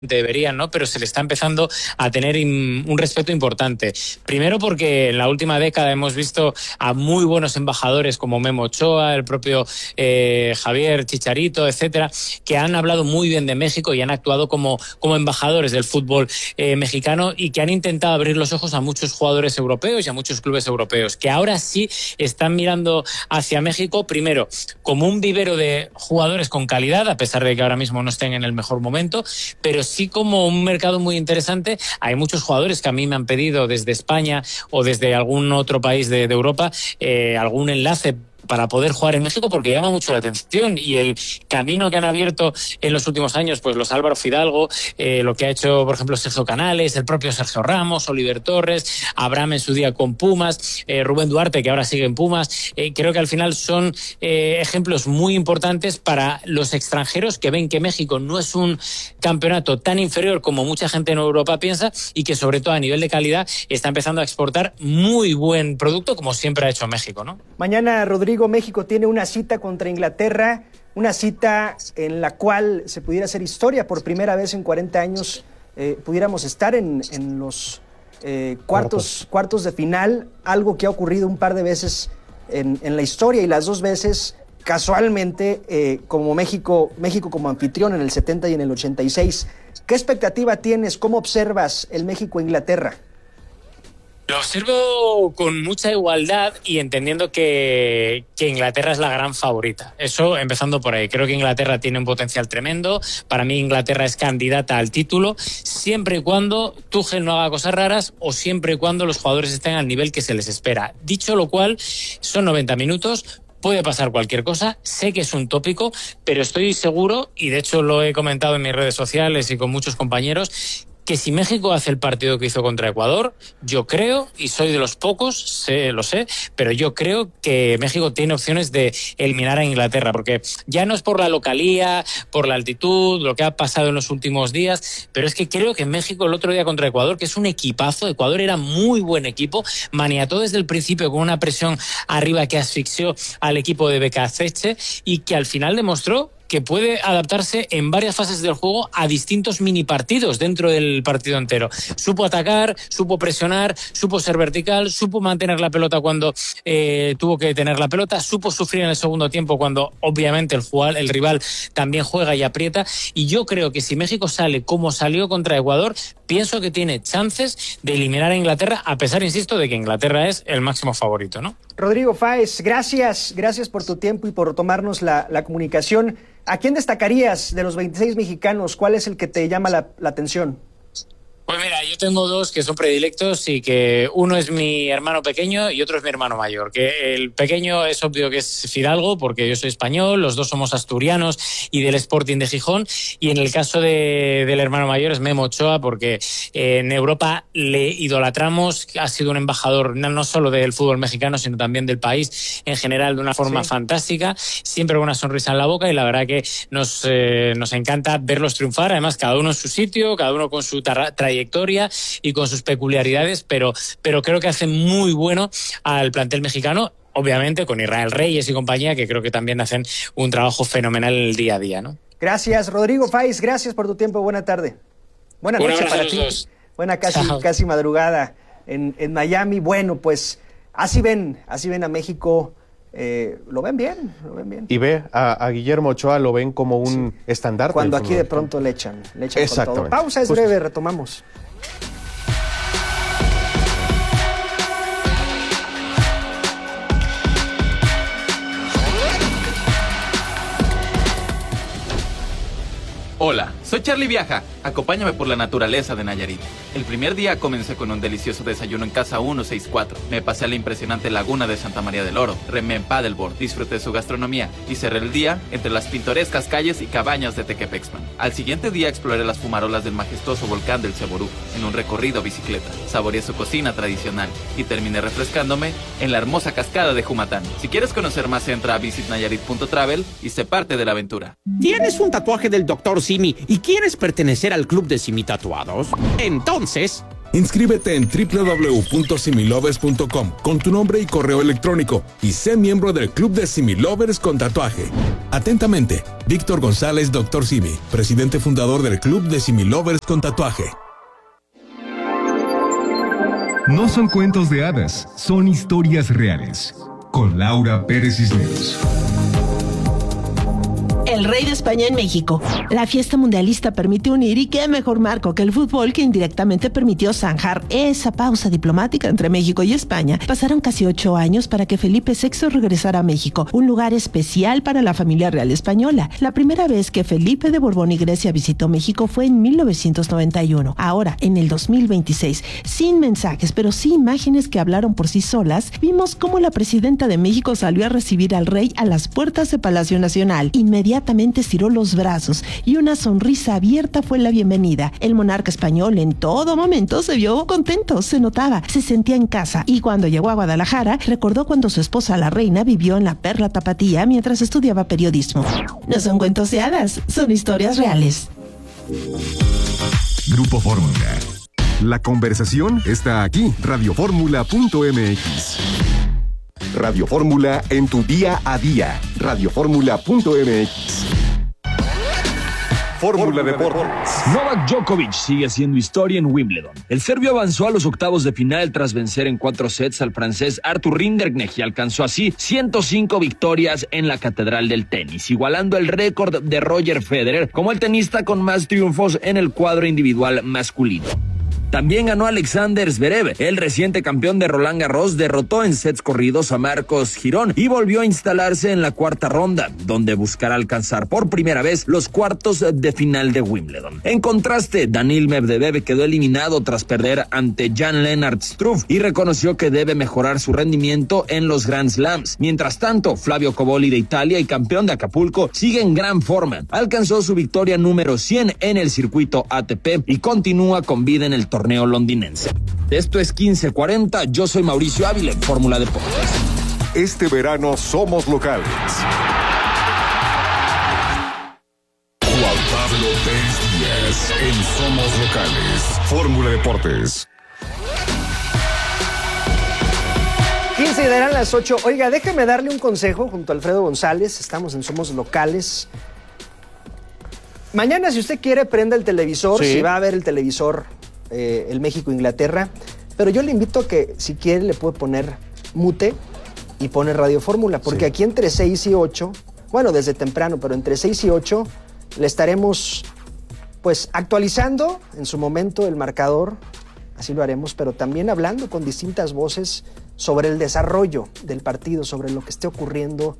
deberían, ¿no? Pero se le está empezando a tener un respeto importante. Primero porque en la última década hemos visto a muy buenos embajadores como Memo Ochoa, el propio Javier Chicharito, etcétera, que han hablado muy bien de México y han actuado como embajadores del fútbol mexicano y que han intentado abrir los ojos a muchos jugadores europeos y a muchos clubes europeos, que ahora sí están mirando hacia México, primero, como un vivero de jugadores con calidad, a pesar de que ahora mismo no estén en el mejor momento, pero sí como un mercado muy interesante. Hay muchos jugadores que a mí me han pedido desde España o desde algún otro país de Europa algún enlace para poder jugar en México, porque llama mucho la atención, y el camino que han abierto en los últimos años, pues los Álvaro Fidalgo, lo que ha hecho, por ejemplo, Sergio Canales, el propio Sergio Ramos, Oliver Torres, Abraham en su día con Pumas, Rubén Duarte, que ahora sigue en Pumas. Creo que al final son ejemplos muy importantes para los extranjeros que ven que México no es un campeonato tan inferior como mucha gente en Europa piensa, y que sobre todo a nivel de calidad está empezando a exportar muy buen producto, como siempre ha hecho México, ¿no? Mañana, Rodrigo, México tiene una cita contra Inglaterra, una cita en la cual se pudiera hacer historia. Por primera vez en 40 años pudiéramos estar en los cuartos de final, algo que ha ocurrido un par de veces en la historia, y las dos veces casualmente como México como anfitrión en el 70 y en el 86. ¿Qué expectativa tienes? ¿Cómo observas el México-Inglaterra? Lo observo con mucha igualdad y entendiendo que Inglaterra es la gran favorita. Eso empezando por ahí. Creo que Inglaterra tiene un potencial tremendo. Para mí Inglaterra es candidata al título, siempre y cuando Tuchel no haga cosas raras o siempre y cuando los jugadores estén al nivel que se les espera. Dicho lo cual, son 90 minutos. Puede pasar cualquier cosa, sé que es un tópico, pero estoy seguro, y de hecho lo he comentado en mis redes sociales y con muchos compañeros, que si México hace el partido que hizo contra Ecuador, yo creo, y soy de los pocos, lo sé, pero yo creo que México tiene opciones de eliminar a Inglaterra, porque ya no es por la localía, por la altitud, lo que ha pasado en los últimos días, pero es que creo que México el otro día contra Ecuador, que es un equipazo, Ecuador era muy buen equipo, maniató desde el principio con una presión arriba que asfixió al equipo de Becasseche y que al final demostró que puede adaptarse en varias fases del juego a distintos mini partidos dentro del partido entero. Supo atacar, supo presionar, supo ser vertical, supo mantener la pelota cuando tuvo que tener la pelota, supo sufrir en el segundo tiempo cuando obviamente el rival también juega y aprieta, y yo creo que si México sale como salió contra Ecuador, pienso que tiene chances de eliminar a Inglaterra, a pesar, insisto, de que Inglaterra es el máximo favorito, ¿no? Rodrigo Fáez, gracias por tu tiempo y por tomarnos la comunicación. ¿A quién destacarías de los 26 mexicanos? ¿Cuál es el que te llama la atención? Pues mira, yo tengo dos que son predilectos y que uno es mi hermano pequeño y otro es mi hermano mayor. Que el pequeño es obvio que es Fidalgo porque yo soy español, los dos somos asturianos y del Sporting de Gijón, y en el caso del hermano mayor es Memo Ochoa porque en Europa le idolatramos, ha sido un embajador no solo del fútbol mexicano sino también del país en general de una forma fantástica, siempre con una sonrisa en la boca, y la verdad que nos encanta verlos triunfar, además cada uno en su sitio, cada uno con su trayectoria y con sus peculiaridades, pero creo que hace muy bueno al plantel mexicano, obviamente con Israel Reyes y compañía, que creo que también hacen un trabajo fenomenal en el día a día, ¿no? Gracias, Rodrigo Fáez, gracias por tu tiempo, buena tarde. Buena noche para ti. Buena casi madrugada en Miami. Bueno, pues así ven a México. Lo ven bien. Y ve a Guillermo Ochoa, lo ven como un estandarte. Cuando aquí de pronto le echan con todo. Pausa, es breve, retomamos. Hola, soy Charlie Viaja. Acompáñame por la naturaleza de Nayarit. El primer día comencé con un delicioso desayuno en Casa 164. Me pasé a la impresionante laguna de Santa María del Oro. Remé en paddleboard, disfruté su gastronomía y cerré el día entre las pintorescas calles y cabañas de Tequepexpan. Al siguiente día exploré las fumarolas del majestuoso volcán del Ceború en un recorrido bicicleta. Saboreé su cocina tradicional y terminé refrescándome en la hermosa cascada de Jumatán. Si quieres conocer más, entra a visitnayarit.travel y sé parte de la aventura. ¿Tienes un tatuaje del Dr. Simi y quieres pertenecer al club de Simi Tatuados? Entonces, Inscríbete en www.similovers.com con tu nombre y correo electrónico y sé miembro del Club de Similovers con tatuaje. Atentamente, Víctor González, Dr. Simi, presidente fundador del Club de Similovers con tatuaje. No son cuentos de hadas, son historias reales. Con Laura Pérez Cisneros. El rey de España en México. La fiesta mundialista permite unir, y qué mejor marco que el fútbol, que indirectamente permitió zanjar esa pausa diplomática entre México y España. Pasaron casi 8 años para que Felipe VI regresara a México, un lugar especial para la familia real española. La primera vez que Felipe de Borbón y Grecia visitó México fue en 1991. Ahora, en el 2026, sin mensajes, pero sí imágenes que hablaron por sí solas, vimos cómo la presidenta de México salió a recibir al rey a las puertas de Palacio Nacional. Inmediatamente estiró los brazos y una sonrisa abierta fue la bienvenida. El monarca español en todo momento se vio contento, se notaba, se sentía en casa, y cuando llegó a Guadalajara recordó cuando su esposa la reina vivió en la Perla Tapatía mientras estudiaba periodismo. No son cuentos de hadas, son historias reales. Grupo Fórmula. La conversación está aquí. Radioformula.mx. Radio Fórmula en tu día a día. Radioformula.mx. Fórmula Deportes. Novak Djokovic sigue haciendo historia en Wimbledon. El serbio avanzó a los octavos de final tras vencer en 4 sets al francés Arthur Rinderknecht y alcanzó así 105 victorias en la catedral del tenis, igualando el récord de Roger Federer como el tenista con más triunfos en el cuadro individual masculino. También ganó Alexander Zverev. El reciente campeón de Roland Garros derrotó en sets corridos a Marcos Girón y volvió a instalarse en la cuarta ronda, donde buscará alcanzar por primera vez los cuartos de final de Wimbledon. En contraste, Daniil Medvedev quedó eliminado tras perder ante Jan-Lennard Struff y reconoció que debe mejorar su rendimiento en los Grand Slams. Mientras tanto, Flavio Cobolli de Italia y campeón de Acapulco sigue en gran forma. Alcanzó su victoria número 100 en el circuito ATP y continúa con vida en el torneo londinense. Esto es 1540, yo soy Mauricio Ávila, Fórmula Deportes. Este verano somos locales. Juan Pablo Pérez Díaz en Somos Locales. Fórmula Deportes. 15 darán las 8. Oiga, déjeme darle un consejo junto a Alfredo González. Estamos en Somos Locales. Mañana, si usted quiere, prenda el televisor. Sí. Si va a ver el televisor, el México-Inglaterra. Pero yo le invito a que, si quiere, le puede poner mute y pone Radio Fórmula. Porque aquí entre 6 y 8, bueno, desde temprano, pero entre 6 y 8, le estaremos, pues, actualizando en su momento el marcador. Así lo haremos, pero también hablando con distintas voces sobre el desarrollo del partido, sobre lo que esté ocurriendo.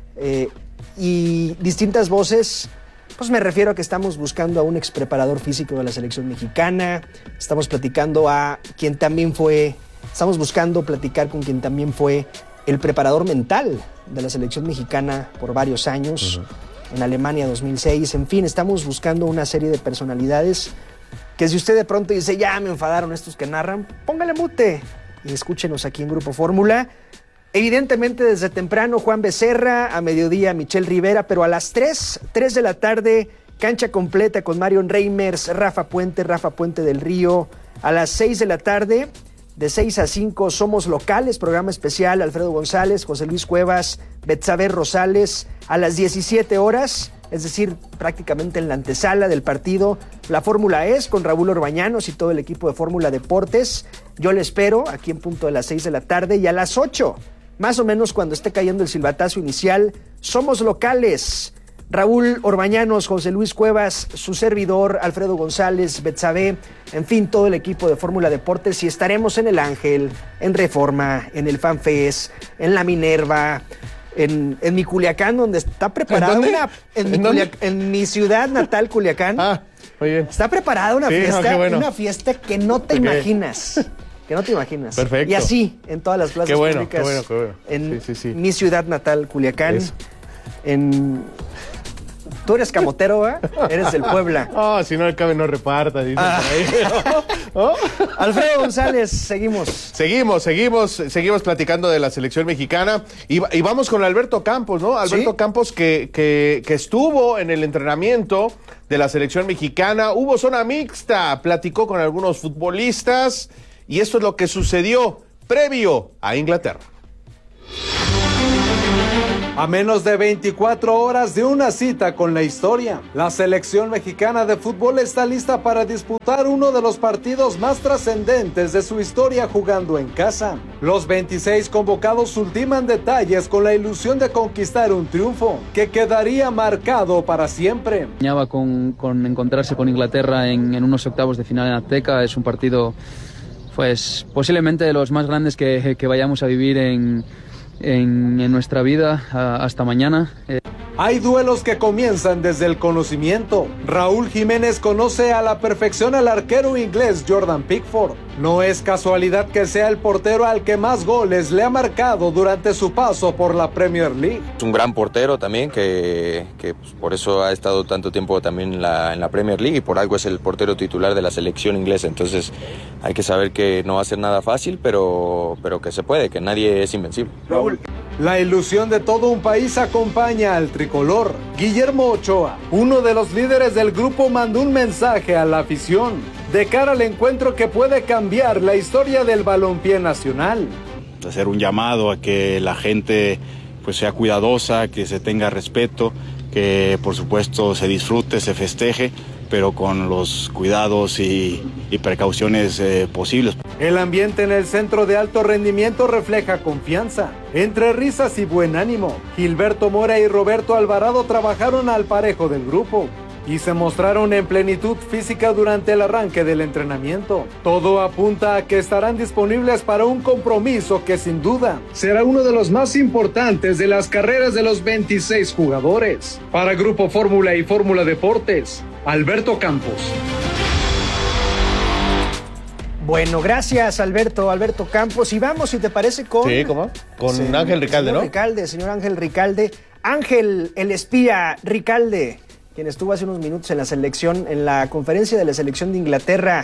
Y distintas voces, pues me refiero a que estamos buscando a un ex preparador físico de la selección mexicana, estamos platicando a quien también fue, estamos buscando platicar con quien también fue el preparador mental de la selección mexicana por varios años, en Alemania 2006, en fin, estamos buscando una serie de personalidades que si usted de pronto dice, ya me enfadaron estos que narran, póngale mute y escúchenos aquí en Grupo Fórmula. Evidentemente desde temprano Juan Becerra, a mediodía Michelle Rivera, pero a las 3 de la tarde, cancha completa con Marion Reimers, Rafa Puente del Río. A las 6 de la tarde, de 6 a 5, Somos Locales, programa especial, Alfredo González, José Luis Cuevas, Betsabe Rosales. A las 17 horas, es decir, prácticamente en la antesala del partido, la Fórmula E con Raúl Orbañanos y todo el equipo de Fórmula Deportes. Yo le espero aquí en punto de las 6 de la tarde, y a las 8, más o menos cuando esté cayendo el silbatazo inicial, Somos Locales. Raúl Orbañanos, José Luis Cuevas, su servidor, Alfredo González, Betsabe, en fin, todo el equipo de Fórmula Deportes, y estaremos en el Ángel, en Reforma, en el FanFest, en la Minerva, en mi Culiacán, donde está preparada en mi ciudad natal, Culiacán. Muy bien. Está preparada una fiesta, qué bueno. una fiesta que no te imaginas. Que no te imaginas. Perfecto. Y así, en todas las plazas públicas. Qué bueno. En Sí. mi ciudad natal, Culiacán. Eso. En Tú eres camotero, ¿eh? Eres del Puebla. Si no el cabe no reparta, dicen por ahí. ¿Oh? Alfredo González, seguimos. Seguimos platicando de la selección mexicana y vamos con Alberto Campos, ¿no? Alberto Campos que estuvo en el entrenamiento de la selección mexicana. Hubo zona mixta, platicó con algunos futbolistas y esto es lo que sucedió previo a Inglaterra. A menos de 24 horas de una cita con la historia, la selección mexicana de fútbol está lista para disputar uno de los partidos más trascendentes de su historia jugando en casa. Los 26 convocados ultiman detalles con la ilusión de conquistar un triunfo que quedaría marcado para siempre. Soñaba con encontrarse con Inglaterra en unos octavos de final en Azteca. Es un partido, pues, posiblemente de los más grandes que vayamos a vivir en nuestra vida hasta mañana. Hay duelos que comienzan desde el conocimiento. Raúl Jiménez conoce a la perfección al arquero inglés Jordan Pickford. No es casualidad que sea el portero al que más goles le ha marcado durante su paso por la Premier League. Es un gran portero también que pues, por eso ha estado tanto tiempo también en la Premier League y por algo es el portero titular de la selección inglesa. Entonces hay que saber que no va a ser nada fácil, pero que se puede, que nadie es invencible. Raúl. La ilusión de todo un país acompaña al tricolor. Guillermo Ochoa, uno de los líderes del grupo, mandó un mensaje a la afición de cara al encuentro que puede cambiar la historia del balompié nacional. Hacer un llamado a que la gente pues sea cuidadosa, que se tenga respeto, que por supuesto se disfrute, se festeje, pero con los cuidados y precauciones posibles. El ambiente en el centro de alto rendimiento refleja confianza, entre risas y buen ánimo. Gilberto Mora y Roberto Alvarado trabajaron al parejo del grupo y se mostraron en plenitud física durante el arranque del entrenamiento. Todo apunta a que estarán disponibles para un compromiso que sin duda será uno de los más importantes de las carreras de los 26 jugadores. Para Grupo Fórmula y Fórmula Deportes, Alberto Campos. Bueno, gracias Alberto Campos. Y vamos, si te parece, con... Sí, ¿cómo? Con Ángel Ricalde, ¿no? Señor Ángel Ricalde. Ángel, el espía Ricalde, quien estuvo hace unos minutos en la selección, en la conferencia de la selección de Inglaterra.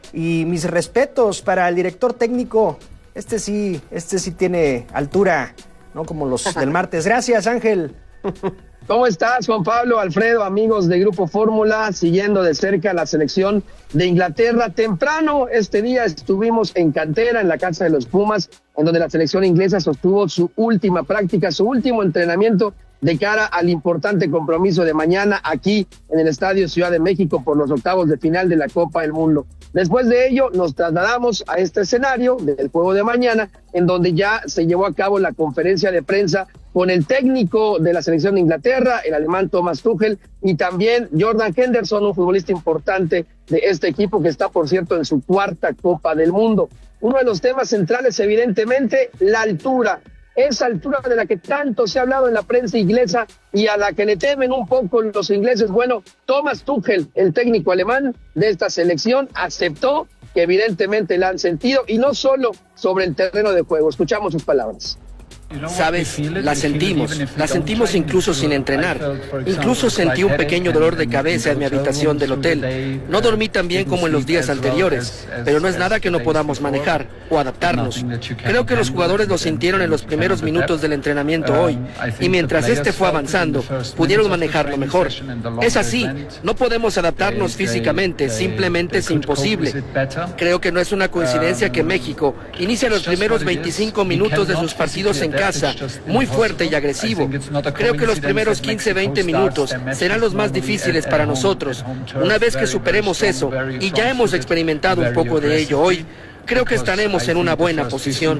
Y mis respetos para el director técnico. Este sí tiene altura, no como los del martes. Gracias, Ángel. ¿Cómo estás, Juan Pablo, Alfredo, amigos de Grupo Fórmula? Siguiendo de cerca la selección de Inglaterra. Temprano este día estuvimos en cantera, en la casa de los Pumas, en donde la selección inglesa sostuvo su última práctica, su último entrenamiento de cara al importante compromiso de mañana aquí en el Estadio Ciudad de México por los octavos de final de la Copa del Mundo. Después de ello nos trasladamos a este escenario del juego de mañana, en donde ya se llevó a cabo la conferencia de prensa con el técnico de la selección de Inglaterra, el alemán Thomas Tuchel, y también Jordan Henderson, un futbolista importante de este equipo que está, por cierto, en su cuarta Copa del Mundo. Uno de los temas centrales, evidentemente, la altura. Esa altura de la que tanto se ha hablado en la prensa inglesa y a la que le temen un poco los ingleses. Bueno, Thomas Tuchel, el técnico alemán de esta selección, aceptó que evidentemente la han sentido, y no solo sobre el terreno de juego. Escuchamos sus palabras. Sabes, la sentimos incluso sin entrenar. Incluso sentí un pequeño dolor de cabeza en mi habitación del hotel. No dormí tan bien como en los días anteriores, pero no es nada que no podamos manejar o adaptarnos. Creo que los jugadores lo sintieron en los primeros minutos del entrenamiento hoy, y mientras este fue avanzando, pudieron manejarlo mejor. Es así, no podemos adaptarnos físicamente, simplemente es imposible. Creo que no es una coincidencia que México inicie los primeros 25 minutos de sus partidos en casa muy fuerte y agresivo. Creo que los primeros 15-20 minutos serán los más difíciles para nosotros. Una vez que superemos eso, y ya hemos experimentado un poco de ello hoy, creo que estaremos en una buena posición.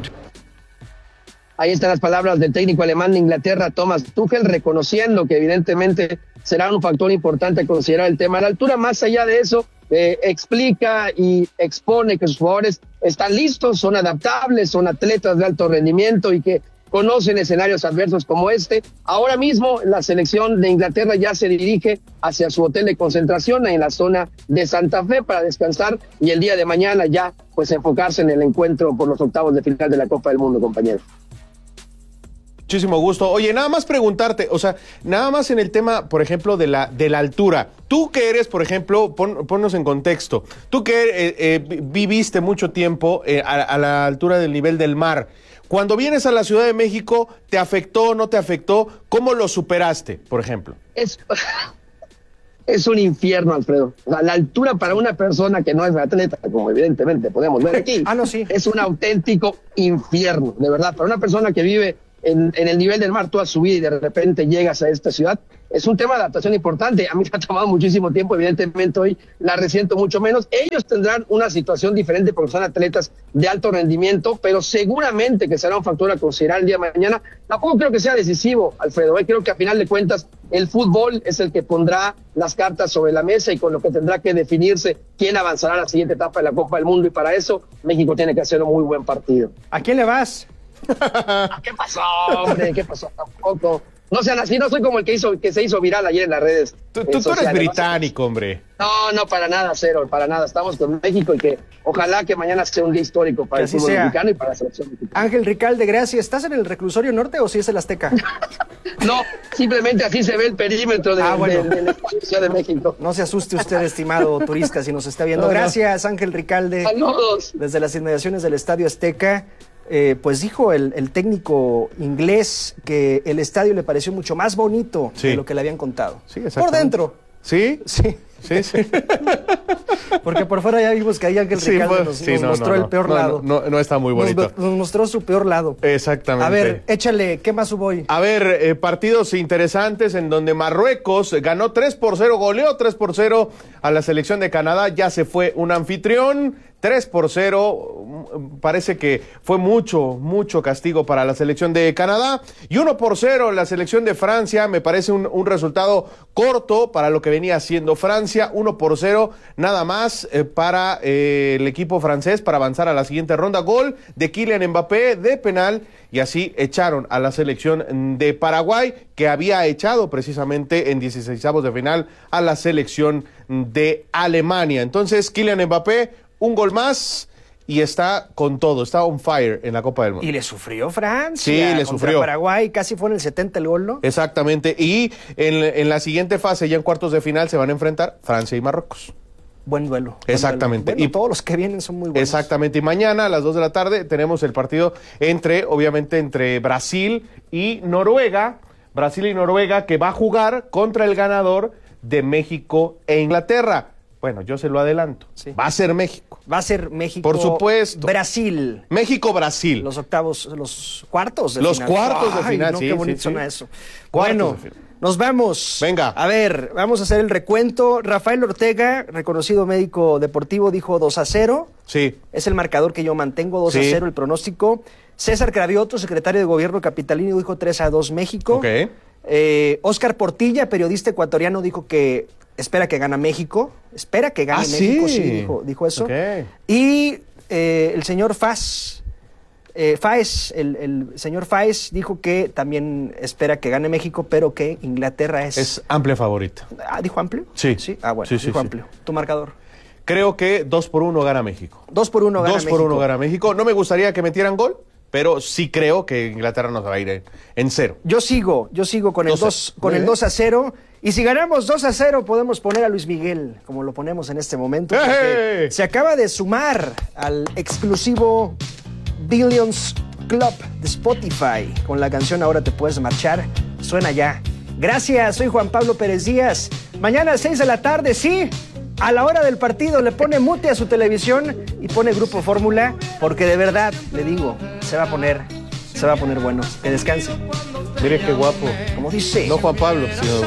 Ahí están las palabras del técnico alemán de Inglaterra, Thomas Tuchel, reconociendo que evidentemente será un factor importante a considerar el tema de la altura. Más allá de eso, explica y expone que sus jugadores están listos, son adaptables, son atletas de alto rendimiento y que conocen escenarios adversos como este. Ahora mismo la selección de Inglaterra ya se dirige hacia su hotel de concentración en la zona de Santa Fe para descansar, y el día de mañana ya pues enfocarse en el encuentro por los octavos de final de la Copa del Mundo, compañeros. Muchísimo gusto. Oye, nada más preguntarte, o sea, nada más en el tema, por ejemplo, de la altura. Tú que eres, por ejemplo, ponnos en contexto, tú que viviste mucho tiempo a la altura del nivel del mar, cuando vienes a la Ciudad de México, ¿te afectó, no te afectó? ¿Cómo lo superaste, por ejemplo? Es un infierno, Alfredo. La altura para una persona que no es atleta, como evidentemente podemos ver aquí, es un auténtico infierno, de verdad. Para una persona que vive en el nivel del mar toda su vida y de repente llegas a esta ciudad, es un tema de adaptación importante. A mí me ha tomado muchísimo tiempo, evidentemente hoy la resiento mucho menos. Ellos tendrán una situación diferente porque son atletas de alto rendimiento, pero seguramente que será un factor a considerar el día de mañana. Tampoco creo que sea decisivo, Alfredo. Creo que a final de cuentas el fútbol es el que pondrá las cartas sobre la mesa y con lo que tendrá que definirse quién avanzará a la siguiente etapa de la Copa del Mundo, y para eso México tiene que hacer un muy buen partido. ¿A quién le vas? ¿Qué pasó, hombre? ¿Qué pasó? Tampoco. No sean así, no soy como el que se hizo viral ayer en las redes. Tú eres británico, hombre. No, para nada, cero, para nada. Estamos con México y que ojalá que mañana sea un día histórico para el fútbol mexicano y para la selección mexicana. Ángel Ricalde, gracias. ¿Estás en el reclusorio norte o si es el Azteca? No, simplemente así se ve el perímetro de la Ciudad de México. No se asuste usted, estimado turista, si nos está viendo. Gracias, Ángel Ricalde. Saludos. Desde las inmediaciones del Estadio Azteca. Pues dijo el técnico inglés que el estadio le pareció mucho más bonito de lo que le habían contado. Sí, por dentro. ¿Sí? Sí. Porque por fuera ya vimos que ahí Ángel Ricalde nos mostró el peor lado. No está muy bonito. Nos mostró su peor lado. Exactamente. A ver, échale, ¿qué más hubo hoy? A ver, partidos interesantes en donde Marruecos ganó 3-0, goleó 3-0 a la selección de Canadá. Ya se fue un anfitrión. 3-0, parece que fue mucho castigo para la selección de Canadá, y 1-0 la selección de Francia. Me parece un resultado corto para lo que venía haciendo Francia. 1-0 nada más para el equipo francés para avanzar a la siguiente ronda. Gol de Kylian Mbappé de penal, y así echaron a la selección de Paraguay, que había echado precisamente en 16avos de final a la selección de Alemania. Entonces Kylian Mbappé, un gol más y está con todo, está on fire en la Copa del Mundo. Y le sufrió Francia. Sí, le sufrió. Paraguay, casi fue en el 70 el gol, ¿no? Exactamente, y en la siguiente fase, ya en cuartos de final, se van a enfrentar Francia y Marruecos. Buen duelo. Exactamente. Bueno, y todos los que vienen son muy buenos. Exactamente, y mañana a las 2 de la tarde tenemos el partido entre Brasil y Noruega. Brasil y Noruega, que va a jugar contra el ganador de México e Inglaterra. Bueno, yo se lo adelanto. Sí. Va a ser México. Va a ser México. Por supuesto. Brasil. México-Brasil. Los octavos, los cuartos de final. Los cuartos de Ay, final, no, sí. Qué bonito sí, suena eso. Bueno, nos vamos. Venga. A ver, vamos a hacer el recuento. Rafael Ortega, reconocido médico deportivo, dijo 2-0. Sí. Es el marcador que yo mantengo, 2-0 el pronóstico. César Cravioto, secretario de Gobierno capitalino, dijo 3-2 México. Ok. Óscar Portilla, periodista ecuatoriano, dijo que espera que gane México. Espera que gane México, sí, dijo eso. Okay. Y el señor Fáez, el señor Fáez dijo que también espera que gane México, pero que Inglaterra es amplia favorita. ¿Dijo amplio? Sí. Sí. Bueno, dijo amplio. ¿Tu marcador? Creo que 2-1 gana México. 2-1 gana México. 2-1 gana México. No me gustaría que metieran gol, pero sí creo que Inglaterra nos va a ir en 0. Yo sigo con el 2-0. Y si ganamos 2-0, podemos poner a Luis Miguel, como lo ponemos en este momento. ¡Hey! Se acaba de sumar al exclusivo Billions Club de Spotify con la canción Ahora te puedes marchar. Suena ya. Gracias, soy Juan Pablo Pérez Díaz. Mañana a 6 de la tarde, sí, a la hora del partido le pone mute a su televisión y pone Grupo Fórmula, porque de verdad, le digo, se va a poner bueno. Que descanse. Mire qué guapo. Como dice. No Juan Pablo, sino